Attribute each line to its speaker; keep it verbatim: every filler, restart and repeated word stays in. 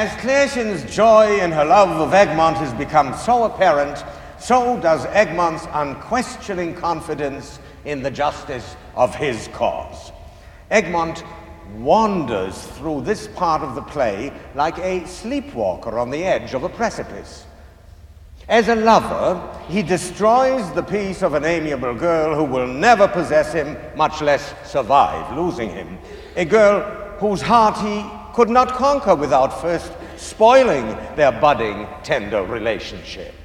Speaker 1: As Cleartion's joy in her love of Egmont has become so apparent, so does Egmont's unquestioning confidence in the justice of his cause. Egmont wanders through this part of the play like a sleepwalker on the edge of a precipice. As a lover, he destroys the peace of an amiable girl who will never possess him, much less survive losing him. A girl whose heart he could not conquer without first spoiling their budding, tender relationship.